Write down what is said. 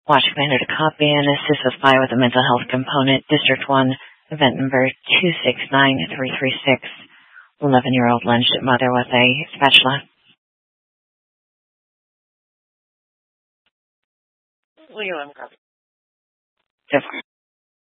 Watch Commander to copy and assist with fire with a mental health component. District 1, event number 269336. 11-year-old lunged at mother with a spatula. Will you copy? So far.